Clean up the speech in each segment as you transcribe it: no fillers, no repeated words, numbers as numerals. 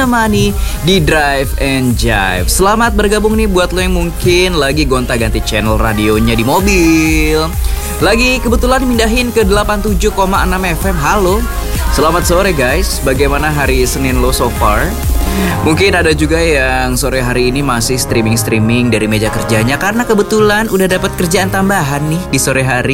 menemani di Drive and Jive. Selamat bergabung nih buat lo yang mungkin lagi gonta-ganti channel radionya di mobil, lagi kebetulan mindahin ke 87,6 FM. Halo, selamat sore guys. Bagaimana hari Senin lo so far? Mungkin ada juga yang sore hari ini masih streaming dari meja kerjanya karena kebetulan udah dapat kerjaan tambahan nih di sore hari.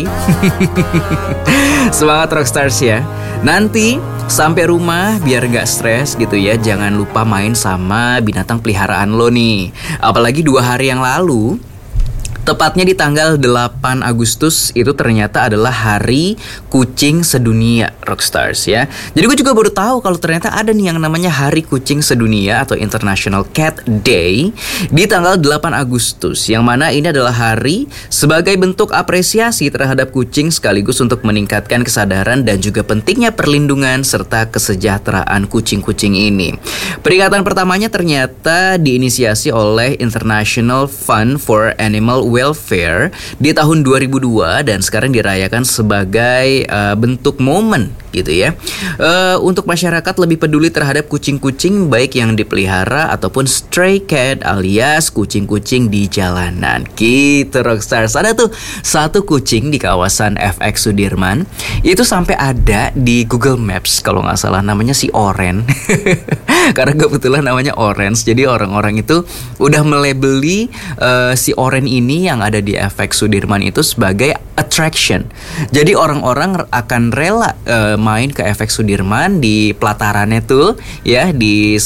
Semangat Rockstars ya. Nanti sampai rumah biar gak stres gitu ya, jangan lupa main sama binatang peliharaan lo nih. Apalagi 2 hari yang lalu, tepatnya di tanggal 8 Agustus itu ternyata adalah Hari Kucing Sedunia, Rockstars ya. Jadi gue juga baru tahu kalau ternyata ada nih yang namanya Hari Kucing Sedunia atau International Cat Day di tanggal 8 Agustus, yang mana ini adalah hari sebagai bentuk apresiasi terhadap kucing sekaligus untuk meningkatkan kesadaran dan juga pentingnya perlindungan serta kesejahteraan kucing-kucing ini. Peringatan pertamanya ternyata diinisiasi oleh International Fund for Animal Welfare di tahun 2002 dan sekarang dirayakan sebagai bentuk momen gitu ya, untuk masyarakat lebih peduli terhadap kucing-kucing baik yang dipelihara ataupun stray cat alias kucing-kucing di jalanan gitu Rockstars. Ada tuh satu kucing di kawasan FX Sudirman itu sampai ada di Google Maps kalau nggak salah, namanya si Oren. Karena kebetulan namanya Orange, jadi orang-orang itu udah melabeli si Oren ini yang ada di FX Sudirman itu sebagai attraction. Jadi orang-orang akan rela main ke FX Sudirman di pelatarannya tuh ya, di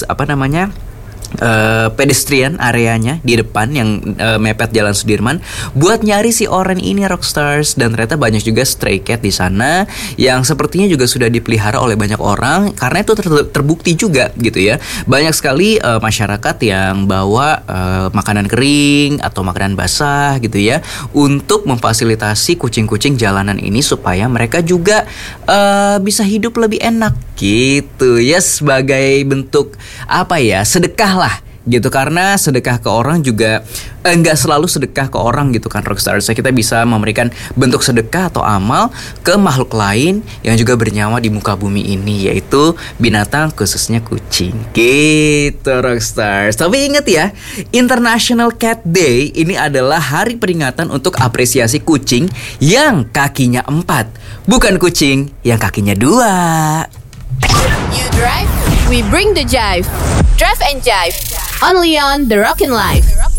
pedestrian areanya di depan yang mepet Jalan Sudirman buat nyari si Oren ini Rockstars. Dan ternyata banyak juga stray cat di sana yang sepertinya juga sudah dipelihara oleh banyak orang karena itu terbukti juga gitu ya. Banyak sekali masyarakat yang bawa makanan kering atau makanan basah gitu ya untuk memfasilitasi kucing-kucing jalanan ini supaya mereka juga bisa hidup lebih enak gitu ya, sebagai bentuk sedekah lah gitu. Karena sedekah ke orang juga enggak selalu sedekah ke orang gitu kan Rockstars. Kita bisa memberikan bentuk sedekah atau amal ke makhluk lain yang juga bernyawa di muka bumi ini, yaitu binatang khususnya kucing gitu Rockstars. Tapi ingat ya, International Cat Day ini adalah hari peringatan untuk apresiasi kucing yang kakinya 4, bukan kucing yang kakinya 2. You drive, we bring the jive. Drive and Jive, only on The Rockin' Life.